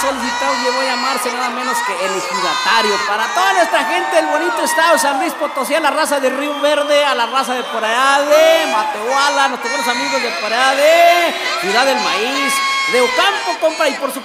solicitado llegó a llamarse nada menos que el ejidatario. Para toda nuestra gente del bonito estado de San Luis Potosí, a la raza de Río Verde, a la raza de por allá de Matehuala, nuestros buenos amigos de por allá de Ciudad del Maíz, de Ocampo, compa, y por supuesto